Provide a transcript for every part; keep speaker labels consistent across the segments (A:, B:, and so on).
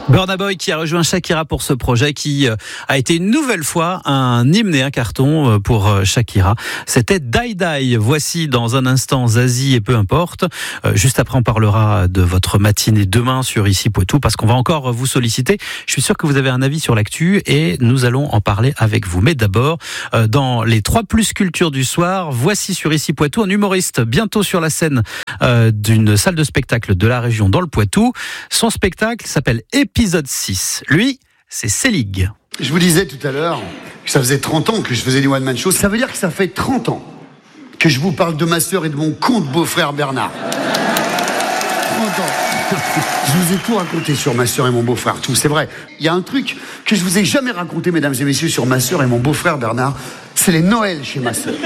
A: Burna Boy qui a rejoint Shakira pour ce projet qui a été une nouvelle fois un hymne et un carton pour Shakira. C'était Die Die. Voici dans un instant Zazie et peu importe. Juste après on parlera de votre matinée demain sur Ici Poitou parce qu'on va encore vous solliciter. Je suis sûr que vous avez un avis sur l'actu et nous allons en parler avec vous. Mais d'abord, dans les 3 plus cultures du soir, voici sur Ici Poitou un humoriste bientôt sur la scène d'une salle de spectacle de la région dans le Poitou. Son spectacle s'appelle Épisode 6. Lui, c'est Selig.
B: Je vous disais tout à l'heure que ça faisait 30 ans que je faisais des one-man shows. Ça veut dire que ça fait 30 ans que je vous parle de ma sœur et de mon conte beau-frère Bernard. 30 ans. Je vous ai tout raconté sur ma sœur et mon beau-frère, tout, c'est vrai. Il y a un truc que je vous ai jamais raconté, mesdames et messieurs, sur ma sœur et mon beau-frère Bernard, c'est les Noëls chez ma sœur.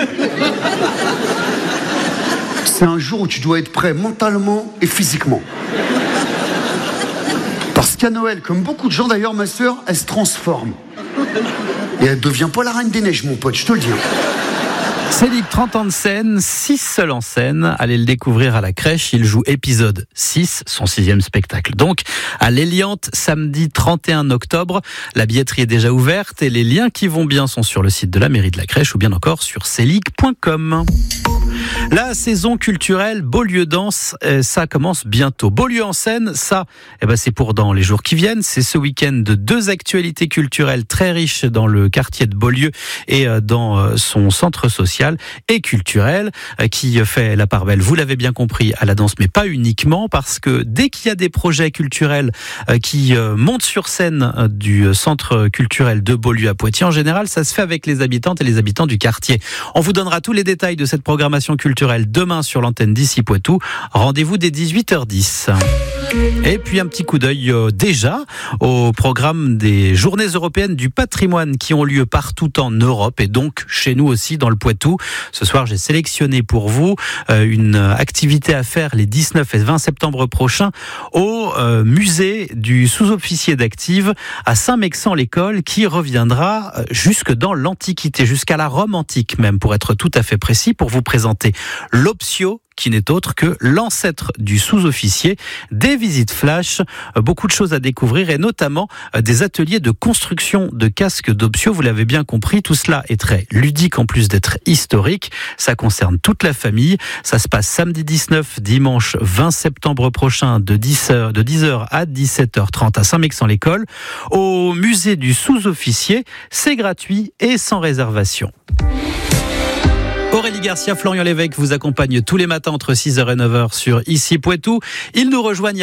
B: C'est un jour où tu dois être prêt mentalement et physiquement. Parce qu'à Noël, comme beaucoup de gens d'ailleurs, ma sœur, elle se transforme. Et elle devient pas la reine des neiges, mon pote, je te le dis.
A: Selig, 30 ans de scène, 6 seuls en scène. Allez le découvrir à la crèche. Il joue épisode 6, son 6e spectacle. Donc, à l'Eliante, samedi 31 octobre. La billetterie est déjà ouverte et les liens qui vont bien sont sur le site de la mairie de la crèche ou bien encore sur selig.com. La saison culturelle Beaulieu Danse, ça commence bientôt. Beaulieu en scène, ça, c'est pour dans les jours qui viennent. C'est ce week-end de 2 actualités culturelles très riches dans le quartier de Beaulieu et dans son centre social et culturel qui fait la part belle, vous l'avez bien compris, à la danse, mais pas uniquement, parce que dès qu'il y a des projets culturels qui montent sur scène du centre culturel de Beaulieu à Poitiers, en général, ça se fait avec les habitantes et les habitants du quartier. On vous donnera tous les détails de cette programmation culturelle demain sur l'antenne d'Ici Poitou. Rendez-vous dès 18h10. Et puis un petit coup d'œil déjà au programme des Journées européennes du patrimoine qui ont lieu partout en Europe et donc chez nous aussi dans le Poitou. Ce soir, j'ai sélectionné pour vous une activité à faire les 19 et 20 septembre prochains au musée du sous-officier d'active à Saint-Mexan-l'École qui reviendra jusque dans l'Antiquité, jusqu'à la Rome antique même pour être tout à fait précis, pour vous présenter l'Optio, qui n'est autre que l'ancêtre du sous-officier, des visites flash, beaucoup de choses à découvrir et notamment des ateliers de construction de casques d'Optio. Vous l'avez bien compris, tout cela est très ludique en plus d'être historique. Ça concerne toute la famille. Ça se passe samedi 19, dimanche 20 septembre prochain de 10h à 17h30 à Saint-Mexan-l'École. Au musée du sous-officier, c'est gratuit et sans réservation. Aurélie Garcia, Florian Lévesque vous accompagne tous les matins entre 6h et 9h sur Ici Poitou. Ils nous rejoignent